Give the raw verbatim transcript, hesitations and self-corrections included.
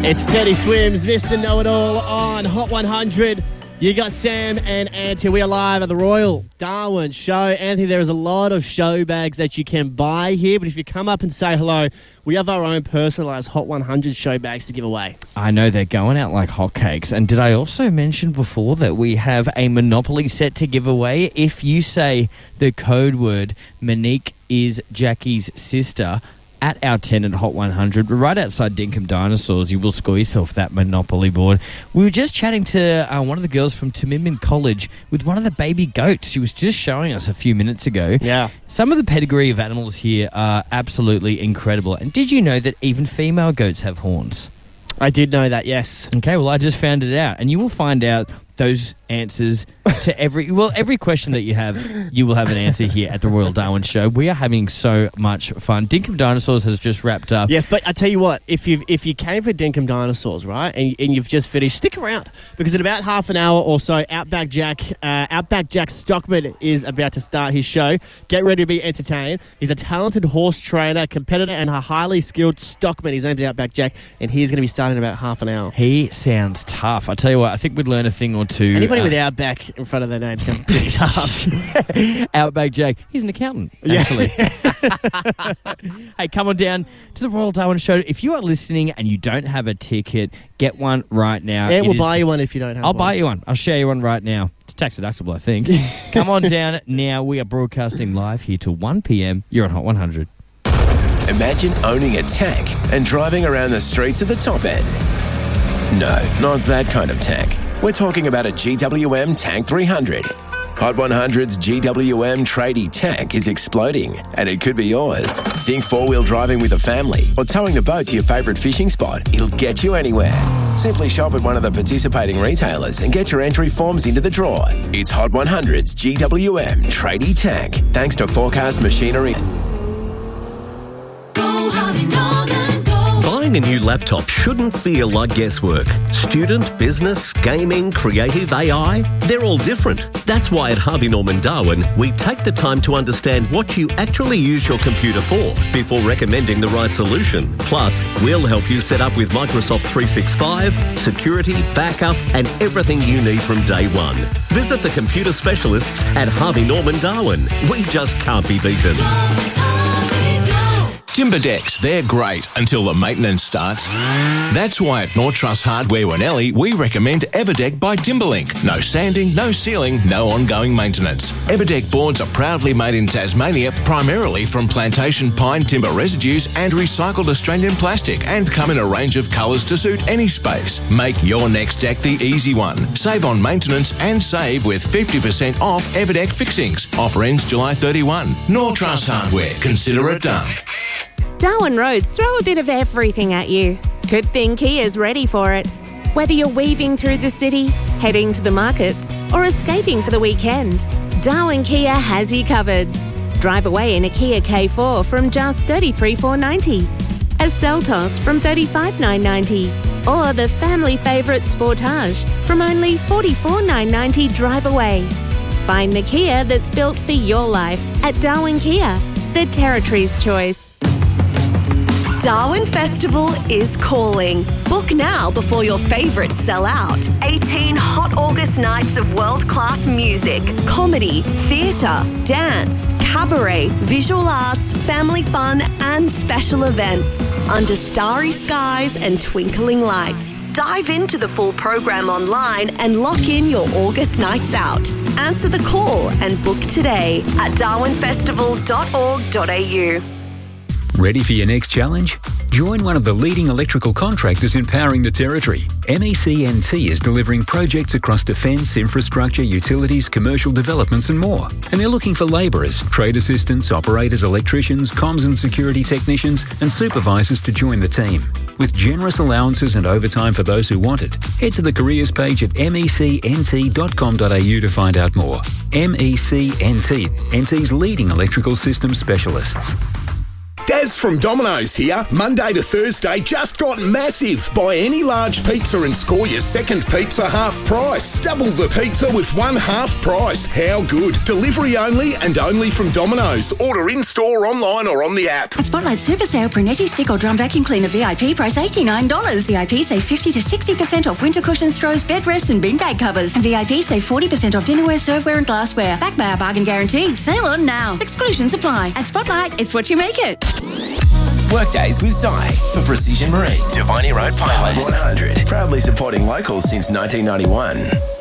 It's Teddy Swims, Mister Know-It-All on Hot one hundred. You got Sam and Anthony. We are live at the Royal Darwin Show. Anthony, there is a lot of show bags that you can buy here, but if you come up and say hello, we have our own personalised Hot one hundred show bags to give away. I know, they're going out like hotcakes. And did I also mention before that we have a Monopoly set to give away? If you say the code word, Monique is Jackie's sister, at our tenant Hot one hundred, right outside Dinkum Dinosaurs, you will score yourself that Monopoly board. We were just chatting to uh, one of the girls from Timimmin College with one of the baby goats. She was just showing us a few minutes ago. Yeah. Some of the pedigree of animals here are absolutely incredible. And did you know that even female goats have horns? I did know that, yes. Okay, well, I just found it out. And you will find out those answers to every... Well, every question that you have, you will have an answer here at the Royal Darwin Show. We are having so much fun. Dinkum Dinosaurs has just wrapped up. Yes, but I tell you what, if you if you came for Dinkum Dinosaurs, right, and, and you've just finished, stick around, because in about half an hour or so, Outback Jack, uh, Outback Jack Stockman is about to start his show. Get ready to be entertained. He's a talented horse trainer, competitor, and a highly skilled stockman. His name's Outback Jack, and he's going to be starting in about half an hour. He sounds tough. I tell you what, I think we'd learn a thing or two. Anybody uh, with Outback in front of their name sounds pretty tough. Outback Jack. He's an accountant, actually. Hey, come on down to the Royal Darwin Show. If you are listening and you don't have a ticket, get one right now. Yeah, It we'll is- buy you one if you don't have I'll one. buy you one. I'll share you one right now. It's tax deductible, I think. Come on down now. We are broadcasting live here till one p.m. You're on Hot one hundred. Imagine owning a tank and driving around the streets of the top end. No, not that kind of tank. We're talking about a G W M Tank three hundred. Hot one hundred's G W M tradie tank is exploding, and it could be yours. Think four-wheel driving with a family or towing a boat to your favourite fishing spot. It'll get you anywhere. Simply shop at one of the participating retailers and get your entry forms into the draw. It's Hot one hundred's G W M tradie tank, thanks to Forecast Machinery. Go, Harvey Norman, go. Buying a new laptop shouldn't feel like guesswork. Student, business, gaming, creative, A I, they're all different. That's why at Harvey Norman Darwin, we take the time to understand what you actually use your computer for before recommending the right solution. Plus, we'll help you set up with Microsoft three sixty-five, security, backup, and everything you need from day one. Visit the computer specialists at Harvey Norman Darwin. We just can't be beaten. Timber decks, they're great until the maintenance starts. That's why at North Trust Hardware Wanelli, we recommend Everdeck by Timberlink. No sanding, no sealing, no ongoing maintenance. Everdeck boards are proudly made in Tasmania, primarily from plantation pine timber residues and recycled Australian plastic, and come in a range of colours to suit any space. Make your next deck the easy one. Save on maintenance and save with fifty percent off Everdeck fixings. Offer ends July thirty-first. North Trust Hardware. Consider it done. Darwin Roads throw a bit of everything at you. Good thing Kia's ready for it. Whether you're weaving through the city, heading to the markets, or escaping for the weekend, Darwin Kia has you covered. Drive away in a Kia K four from just thirty-three thousand four hundred ninety dollars, a Seltos from thirty-five thousand nine hundred ninety dollars, or the family favourite Sportage from only forty-four thousand nine hundred ninety dollars drive away. Find the Kia that's built for your life at Darwin Kia, the Territory's choice. Darwin Festival is calling. Book now before your favourites sell out. eighteen hot August nights of world-class music, comedy, theatre, dance, cabaret, visual arts, family fun and special events under starry skies and twinkling lights. Dive into the full program online and lock in your August nights out. Answer the call and book today at darwin festival dot org dot a u. Ready for your next challenge? Join one of the leading electrical contractors empowering the Territory. M E C N T is delivering projects across defence, infrastructure, utilities, commercial developments and more. And they're looking for labourers, trade assistants, operators, electricians, comms and security technicians and supervisors to join the team. With generous allowances and overtime for those who want it, head to the careers page at m e c n t dot com dot a u to find out more. M E C N T, N T's leading electrical systems specialists. Dad Gaz from Domino's here. Monday to Thursday just got massive. Buy any large pizza and score your second pizza half price. Double the pizza with one half price. How good. Delivery only and only from Domino's. Order in-store, online or on the app. At Spotlight Super Sale, Brunetti stick or drum vacuum cleaner V I P price eighty-nine dollars. V I P save fifty to sixty percent off winter cushions, throws, bed rests and beanbag covers. And V I P save forty percent off dinnerware, serveware and glassware. Backed by our bargain guarantee. Sale on now. Exclusions apply. At Spotlight, it's what you make it. Workdays with Zy for Precision Marine. Devine Road, Pinelands. one hundred. Proudly supporting locals since nineteen ninety-one.